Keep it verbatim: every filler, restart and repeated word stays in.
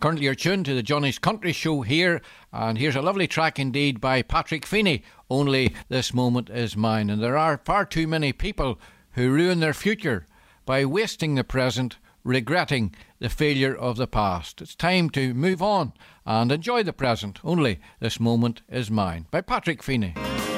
Currently you're tuned to the Johnny's Country Show here, and here's a lovely track indeed by Patrick Feeney, Only This Moment Is Mine. And there are far too many people who ruin their future by wasting the present, regretting the failure of the past. It's time to move on and enjoy the present. Only This Moment Is Mine by Patrick Feeney.